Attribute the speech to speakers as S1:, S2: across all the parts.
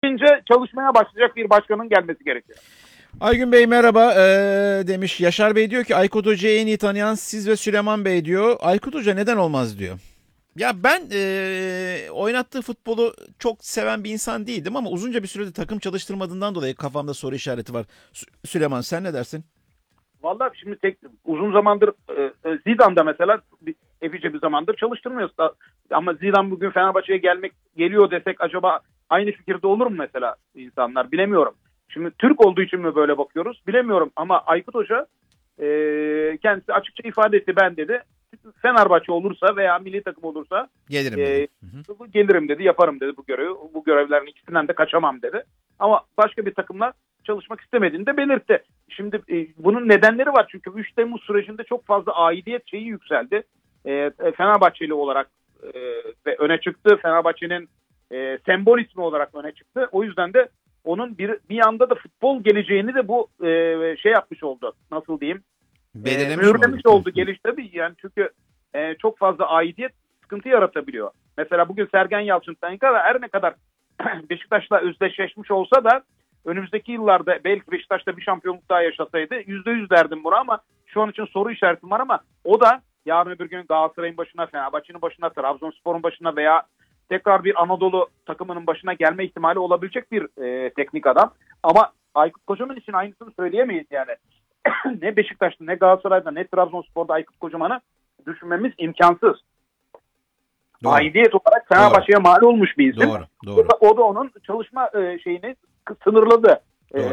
S1: bitirince çalışmaya başlayacak bir başkanın gelmesi gerekiyor.
S2: Aygün Bey merhaba demiş. Yaşar Bey diyor ki Aykut Hoca'yı en iyi tanıyan siz ve Süleyman Bey diyor. Aykut Hoca neden olmaz diyor. Ya ben oynattığı futbolu çok seven bir insan değildim ama uzunca bir sürede takım çalıştırmadığından dolayı kafamda soru işareti var. Süleyman sen ne dersin?
S1: Vallahi şimdi uzun zamandır Zidane'da mesela epeyce bir zamandır çalıştırmıyoruz. Ama Zidane bugün Fenerbahçe'ye geliyor desek acaba aynı fikirde olur mu mesela insanlar? Bilemiyorum. Şimdi Türk olduğu için mi böyle bakıyoruz? Bilemiyorum ama Aykut Hoca kendisi açıkça ifade etti, ben dedi. Fenerbahçe olursa veya milli takım olursa
S2: Gelirim dedi.
S1: Gelirim dedi, yaparım dedi bu görevi. Bu görevlerin ikisinden de kaçamam dedi. Ama başka bir takımla çalışmak istemediğini de belirtti. Şimdi bunun nedenleri var. Çünkü 3 Temmuz sürecinde çok fazla aidiyet şeyi yükseldi. Fenerbahçeli olarak ve öne çıktı. Fenerbahçe'nin sembol ismi olarak öne çıktı. O yüzden de onun bir yanda da futbol geleceğini de bu şey yapmış oldu. Nasıl diyeyim? Mühürlemiş oldu geliş tabii. Yani çünkü çok fazla aidiyet sıkıntı yaratabiliyor. Mesela bugün Sergen Yalçın her ne kadar Beşiktaş'la özdeşleşmiş olsa da önümüzdeki yıllarda belki Beşiktaş'ta bir şampiyonluk daha yaşasaydı %100 derdim buna, ama şu an için soru işaretim var. Ama o da yarın öbür gün Galatasaray'ın başına, Fenerbahçe'nin başına, Trabzonspor'un başına veya tekrar bir Anadolu takımının başına gelme ihtimali olabilecek bir teknik adam. Ama Aykut Kocaman için aynısını söyleyemeyiz yani. Ne Beşiktaş'ta, ne Galatasaray'da, ne Trabzonspor'da Aykut Kocaman'ı düşünmemiz imkansız. Doğru. Aidiyet olarak Fenerbahçe'ye mal olmuş bir isim.
S2: Doğru.
S1: O da onun çalışma şeyini sınırladı.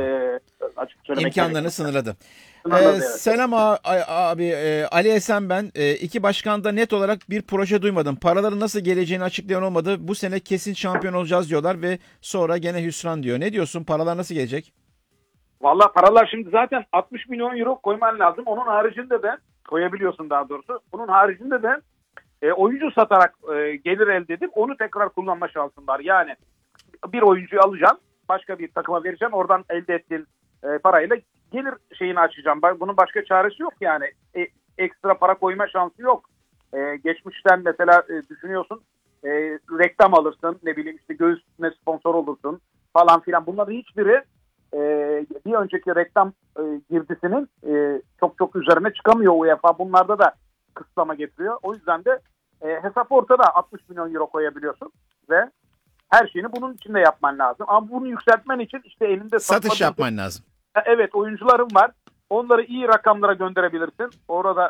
S2: İmkanlarını sınırladı.
S1: Evet.
S2: Selam abi. Ali Esen ben. İki başkanda net olarak bir proje duymadım. Paraların nasıl geleceğini açıklayan olmadı. Bu sene kesin şampiyon olacağız diyorlar ve sonra gene hüsran diyor. Ne diyorsun? Paralar nasıl gelecek?
S1: Vallahi paralar şimdi zaten 60 milyon euro koyman lazım. Onun haricinde de koyabiliyorsun daha doğrusu. Bunun haricinde de oyuncu satarak gelir elde edip onu tekrar kullanma şansın var. Yani bir oyuncuyu alacaksın, başka bir takıma vereceksin. Oradan elde ettiğin parayla gelir şeyini açacağım. Bunun başka çaresi yok yani. Ekstra para koyma şansı yok. Geçmişten mesela düşünüyorsun, reklam alırsın, ne bileyim işte göğüsüne sponsor olursun falan filan. Bunların hiçbiri bir önceki reklam girdisinin çok üzerine çıkamıyor UEFA. Bunlarda da kısıtlama getiriyor. O yüzden de hesap ortada. 60 milyon euro koyabiliyorsun ve her şeyini bunun içinde yapman lazım. Ama bunu yükseltmen için işte elinde
S2: satış yapman lazım.
S1: Evet, oyuncularım var. Onları iyi rakamlara gönderebilirsin. Orada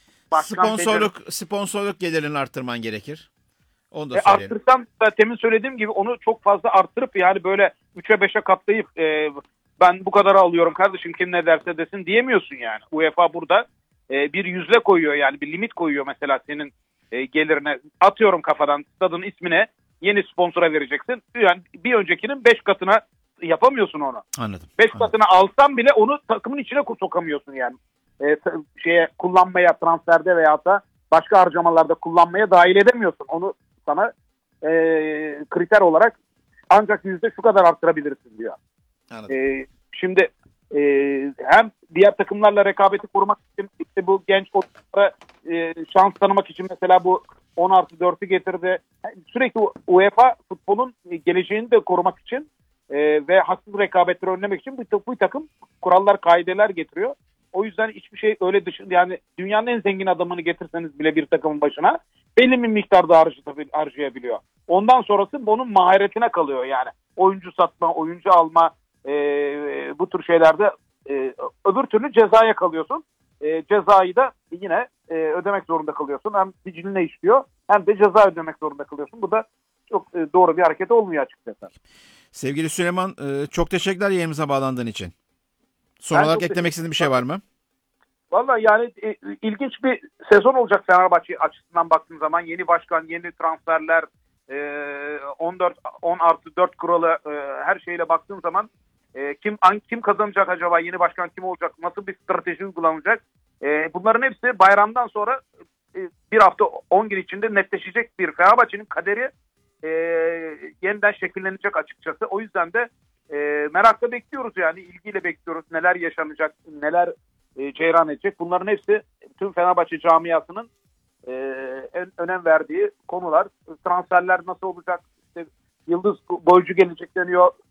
S2: sponsorluk gelirini arttırman gerekir. Onu da söyleyelim.
S1: Arttırsam da temin söylediğim gibi onu çok fazla arttırıp yani böyle 3'e 5'e katlayıp ben bu kadar alıyorum kardeşim kim ne derse desin diyemiyorsun yani. UEFA burada bir yüzde koyuyor, yani bir limit koyuyor mesela senin gelirine. Atıyorum kafadan stadın ismine yeni sponsora vereceksin. Yani bir öncekinin 5 katına yapamıyorsun onu.
S2: Anladım.
S1: 5 katına alsan bile onu takımın içine sokamıyorsun yani. Kullanmaya, transferde veya da başka harcamalarda kullanmaya dahil edemiyorsun. Onu sana kriter olarak ancak yüzde şu kadar arttırabilirsin diyor. Şimdi hem diğer takımlarla rekabeti korumak için işte bu genç oyunculara şans tanımak için mesela bu 10+4'ü getirdi. Sürekli UEFA futbolun geleceğini de korumak için ve haksız rekabetleri önlemek için bu takım kurallar, kaideler getiriyor. O yüzden hiçbir şey öyle yani dünyanın en zengin adamını getirseniz bile bir takımın başına belli bir miktarda harcayabiliyor. Ondan sonrası bunun maharetine kalıyor yani. Oyuncu satma, oyuncu alma, bu tür şeylerde öbür türlü cezaya kalıyorsun. Cezayı da yine ödemek zorunda kalıyorsun. Hem siciline işliyor hem de ceza ödemek zorunda kalıyorsun. Bu da çok doğru bir hareket olmuyor açıkçası.
S2: Sevgili Süleyman, çok teşekkürler yayınımıza bağlandığın için. Son olarak eklemek istediğin bir şey var mı?
S1: Vallahi yani ilginç bir sezon olacak Fenerbahçe açısından baktığın zaman. Yeni başkan, yeni transferler, 10+4 kuralı, her şeyle baktığın zaman kim kazanacak acaba? Yeni başkan kim olacak? Nasıl bir strateji uygulanacak? Bunların hepsi bayramdan sonra bir hafta 10 gün içinde netleşecek. Bir Fenerbahçe'nin kaderi yeniden şekillenecek açıkçası. O yüzden de merakla bekliyoruz yani, ilgiyle bekliyoruz. Neler yaşanacak, neler ceyran edecek. Bunların hepsi tüm Fenerbahçe camiasının en önem verdiği konular. Transferler nasıl olacak? İşte yıldız golcü gelecek deniyor.